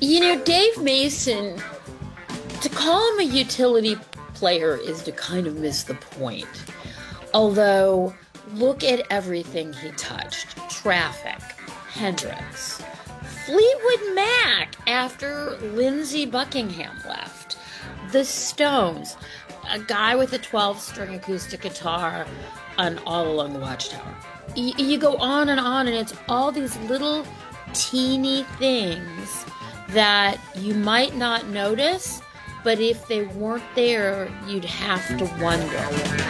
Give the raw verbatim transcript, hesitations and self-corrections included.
You know, Dave Mason, to call him a utility player is to kind of miss the point. Although, look at everything he touched. Traffic, Hendrix, Fleetwood Mac after Lindsey Buckingham left, the Stones, a guy with a twelve-string acoustic guitar on All Along the Watchtower. Y- you go on and on, and it's all these little teeny things that you might not notice, but if they weren't there, you'd have to wonder.